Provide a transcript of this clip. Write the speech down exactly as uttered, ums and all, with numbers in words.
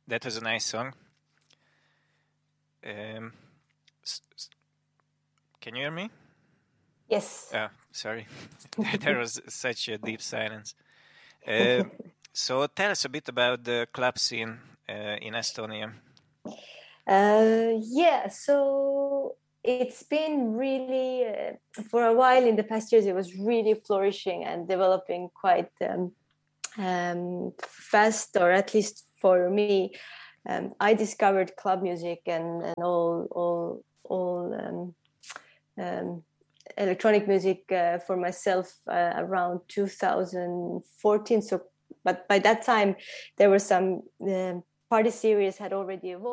That was a nice song. Um, s- s- can you hear me? Yes. Oh, sorry. There was such a deep silence. Um, so tell us a bit about the club scene uh, in Estonia. Uh, yeah, so it's been really, uh, for a while in the past years, it was really flourishing and developing quite um, um, fast, or at least for me. Um, I discovered club music and, and all, all, all um, um, electronic music uh, for myself uh, around two thousand fourteen. So, but by that time, there were some um party series had already evolved.